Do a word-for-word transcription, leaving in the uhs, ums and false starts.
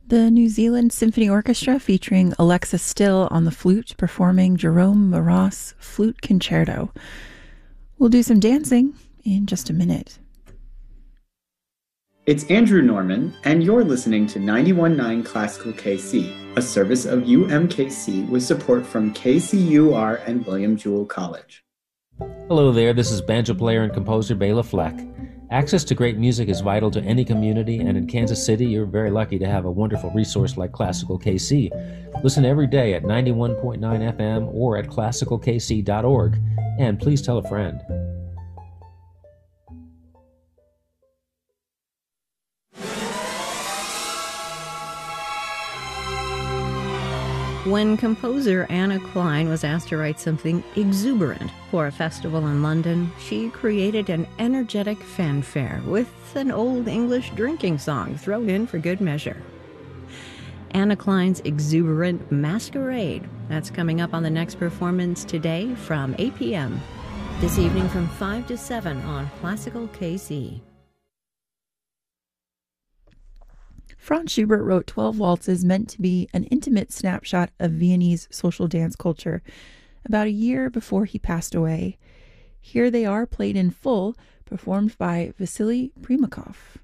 The New Zealand Symphony Orchestra featuring Alexa Still on the flute performing Jerome Maras' Flute Concerto. We'll do some dancing in just a minute. It's Andrew Norman, and you're listening to ninety-one point nine Classical K C, a service of U M K C with support from K C U R and William Jewell College. Hello there, this is banjo player and composer Bela Fleck. Access to great music is vital to any community, and in Kansas City, you're very lucky to have a wonderful resource like Classical K C. Listen every day at ninety-one point nine F M or at classical k c dot org, and please tell a friend. When composer Anna Klein was asked to write something exuberant for a festival in London, she created an energetic fanfare with an old English drinking song thrown in for good measure. Anna Klein's exuberant Masquerade. That's coming up on the next performance today from eight p.m. This evening from five to seven on Classical K C. Franz Schubert wrote twelve waltzes meant to be an intimate snapshot of Viennese social dance culture about a year before he passed away. Here they are played in full, performed by Vasily Primakov.